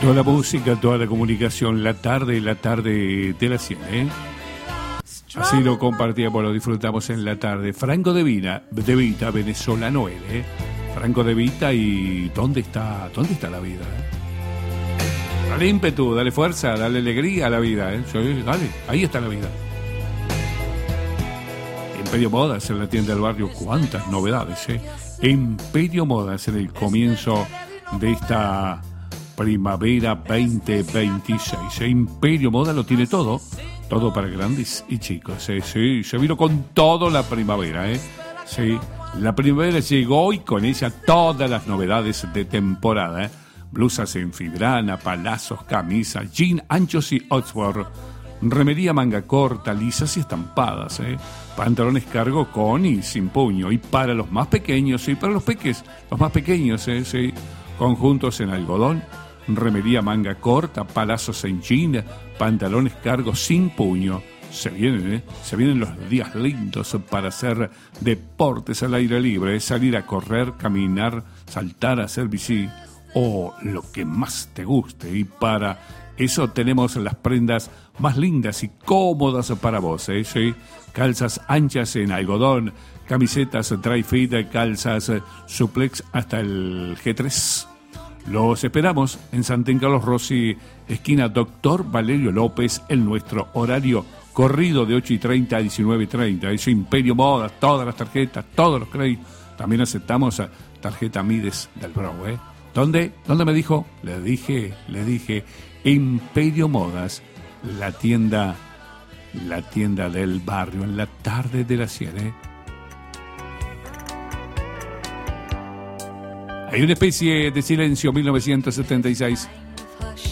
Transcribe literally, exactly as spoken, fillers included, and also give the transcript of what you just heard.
Toda la música, toda la comunicación, la tarde, la tarde de la cien, ¿eh? Así lo compartíamos, lo disfrutamos en la tarde. Franco De Vita, De Vita, venezolano él, ¿eh? Franco De Vita, y ¿dónde está, dónde está la vida? ¿Eh? Dale ímpetu, dale fuerza, dale alegría a la vida, ¿eh? Sí, dale, ahí está la vida. Imperio Modas en la tienda del barrio, cuántas novedades, ¿eh? Imperio Modas en el comienzo de esta primavera veinte veintiséis. ¿eh? Imperio Moda lo tiene todo, todo para grandes y chicos. ¿eh? Sí, se vino con todo la primavera. ¿eh? Sí, la primavera llegó y con ella todas las novedades de temporada. ¿eh? Blusas en fibrana, palazos, camisas, jean anchos y Oxford. Remería manga corta, lisas y estampadas, ¿eh? Pantalones cargo con y sin puño. Y para los más pequeños, sí, para los peques, los más pequeños, ¿eh? Sí. Conjuntos en algodón, remería manga corta, palazos en jean, pantalones cargo sin puño. Se vienen, ¿eh? Se vienen los días lindos para hacer deportes al aire libre, salir a correr, caminar, saltar, hacer bici o lo que más te guste. Y para eso tenemos las prendas más lindas y cómodas para vos, ¿eh? Sí. Calzas anchas en algodón, camisetas dry fit, calzas suplex hasta el G tres. Los esperamos en Santen Carlos Rossi, esquina Doctor Valerio López, en nuestro horario corrido de ocho y treinta a diecinueve y treinta. Es Imperio Modas, todas las tarjetas, todos los créditos. También aceptamos tarjeta Mides del Bro, ¿eh? ¿Dónde? ¿Dónde me dijo? Le dije, le dije, Imperio Modas, la tienda, la tienda del barrio, en la tarde de la cien, ¿eh? Hay una especie de silencio, mil novecientos setenta y seis.